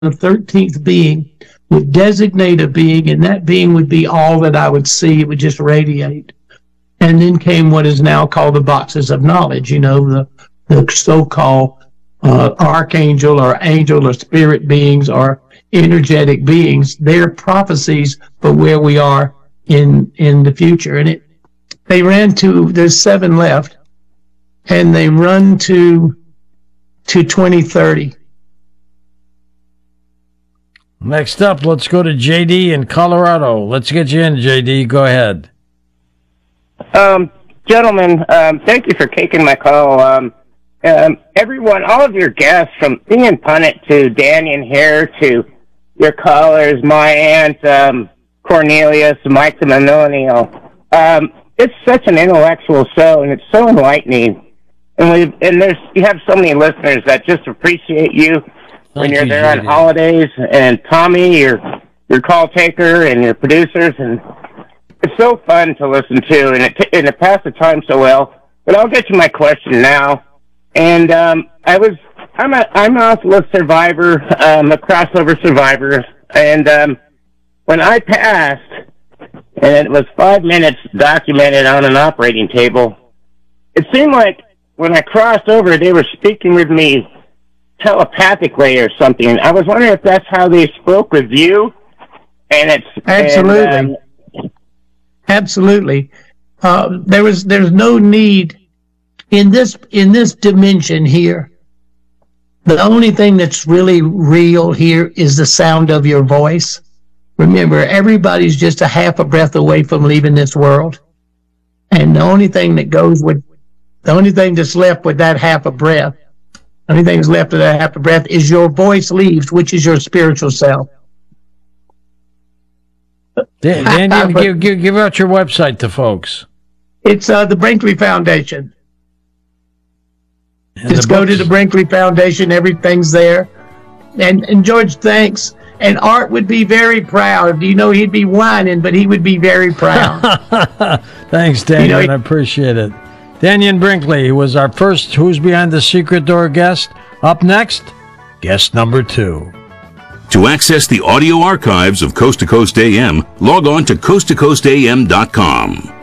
the 13th being would designate a being, and that being would be all that I would see. It would just radiate. And then came what is now called the boxes of knowledge, the so-called archangel or angel or spirit beings or energetic beings. They're prophecies for where we are in the future. And there's 7 left, and they run to 2030. Next up, let's go to JD in Colorado. Let's get you in, JD. Go ahead. Gentlemen, thank you for taking my call. Everyone, all of your guests, from Ian Punnett to Daniel here to your callers, my aunt, Cornelius, Mike the Millennial. It's such an intellectual show, and it's so enlightening. And you have so many listeners that just appreciate you when you're there on holidays. And Tommy, your call taker, and your producers, and it's so fun to listen to, and it passed the time so well. But I'll get to my question now. And I'm an Auschwitz survivor, a crossover survivor, and when I passed, and it was 5 minutes documented on an operating table, it seemed like when I crossed over, they were speaking with me telepathically or something. I was wondering if that's how they spoke with you. And it's absolutely, absolutely. There's no need in this dimension here. The only thing that's really real here is the sound of your voice. Remember, everybody's just a half a breath away from leaving this world. And the only thing that's left with that half a breath, the only thing that's left of that half a breath is your voice leaves, which is your spiritual self. Dan, give out your website to folks. It's the Brinkley Foundation. And just go to the Brinkley Foundation. Everything's there. And George, thanks. And Art would be very proud. He'd be whining, but he would be very proud. Thanks, Daniel. I appreciate it. Daniel Brinkley was our first Who's Behind the Secret Door guest. Up next, guest number 2. To access the audio archives of Coast to Coast AM, log on to coasttocoastam.com.